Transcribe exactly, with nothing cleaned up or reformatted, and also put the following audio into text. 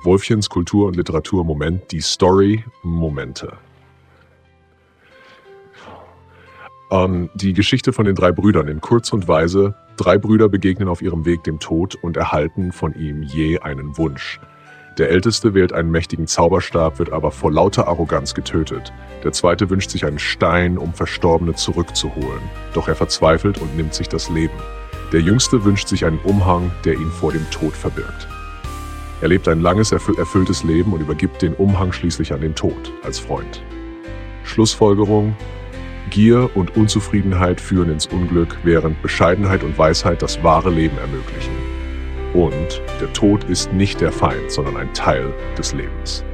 Wolfchens Kultur- und Literaturmoment, die Story-Momente. Ähm, die Geschichte von den drei Brüdern in kurz und weise. Drei Brüder begegnen auf ihrem Weg dem Tod und erhalten von ihm je einen Wunsch. Der Älteste wählt einen mächtigen Zauberstab, wird aber vor lauter Arroganz getötet. Der Zweite wünscht sich einen Stein, um Verstorbene zurückzuholen. Doch er verzweifelt und nimmt sich das Leben. Der Jüngste wünscht sich einen Umhang, der ihn vor dem Tod verbirgt. Er lebt ein langes, erfüll- erfülltes Leben und übergibt den Umhang schließlich an den Tod als Freund. Schlussfolgerung: Gier und Unzufriedenheit führen ins Unglück, während Bescheidenheit und Weisheit das wahre Leben ermöglichen. Und der Tod ist nicht der Feind, sondern ein Teil des Lebens.